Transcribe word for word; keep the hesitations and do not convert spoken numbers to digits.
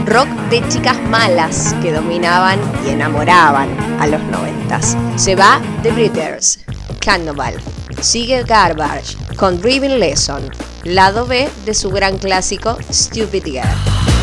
rock de chicas malas que dominaban y enamoraban a los noventas. Se va The Breeders, Cannibal. Sigue Garbage con Driving Lesson, lado B de su gran clásico Stupid Girl.